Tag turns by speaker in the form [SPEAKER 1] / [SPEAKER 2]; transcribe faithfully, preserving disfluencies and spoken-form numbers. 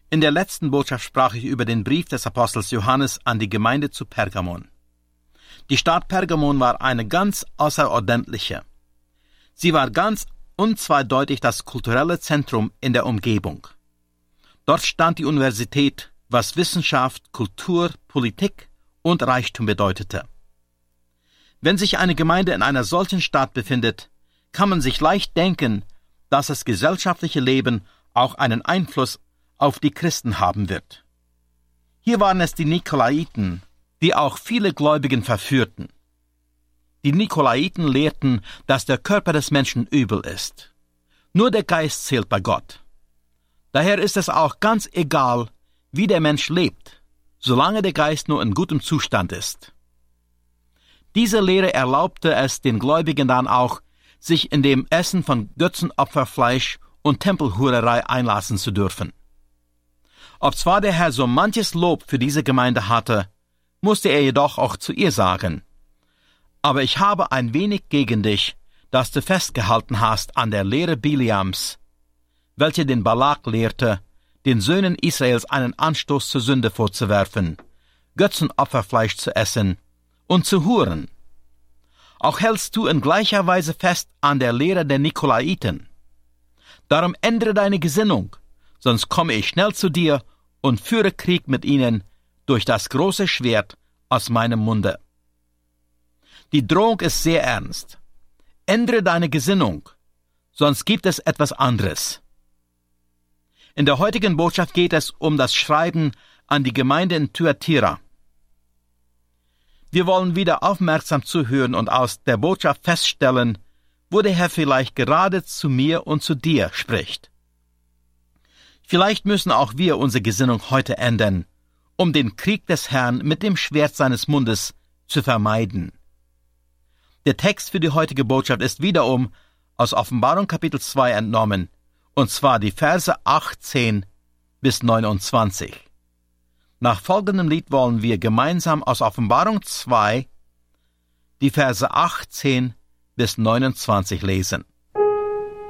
[SPEAKER 1] In der letzten Botschaft sprach ich über den Brief des Apostels Johannes an die Gemeinde zu Pergamon. Die Stadt Pergamon war eine ganz außerordentliche. Sie war ganz unzweideutig das kulturelle Zentrum in der Umgebung. Dort stand die Universität, was Wissenschaft, Kultur, Politik und Reichtum bedeutete. Wenn sich eine Gemeinde in einer solchen Stadt befindet, kann man sich leicht denken, dass das gesellschaftliche Leben auch einen Einfluss auf die Christen haben wird. Hier waren es die Nikolaiten, die auch viele Gläubigen verführten. Die Nikolaiten lehrten, dass der Körper des Menschen übel ist. Nur der Geist zählt bei Gott. Daher ist es auch ganz egal, wie der Mensch lebt, solange der Geist nur in gutem Zustand ist. Diese Lehre erlaubte es den Gläubigen dann auch, sich in dem Essen von Götzenopferfleisch und Tempelhurerei einlassen zu dürfen. Obzwar der Herr so manches Lob für diese Gemeinde hatte, musste er jedoch auch zu ihr sagen: Aber ich habe ein wenig gegen dich, dass du festgehalten hast an der Lehre Biliams, welche den Balak lehrte, den Söhnen Israels einen Anstoß zur Sünde vorzuwerfen, Götzenopferfleisch zu essen und zu huren. Auch hältst du in gleicher Weise fest an der Lehre der Nikolaiten. Darum ändere deine Gesinnung, sonst komme ich schnell zu dir und führe Krieg mit ihnen durch das große Schwert aus meinem Munde. Die Drohung ist sehr ernst. Ändere deine Gesinnung, sonst gibt es etwas anderes. In der heutigen Botschaft geht es um das Schreiben an die Gemeinde in Thyatira. Wir wollen wieder aufmerksam zuhören und aus der Botschaft feststellen, wo der Herr vielleicht gerade zu mir und zu dir spricht. Vielleicht müssen auch wir unsere Gesinnung heute ändern, um den Krieg des Herrn mit dem Schwert seines Mundes zu vermeiden. Der Text für die heutige Botschaft ist wiederum aus Offenbarung Kapitel zwei entnommen, und zwar die Verse achtzehn bis neunundzwanzig. Nach folgendem Lied wollen wir gemeinsam aus Offenbarung zwei die Verse achtzehn bis neunundzwanzig lesen.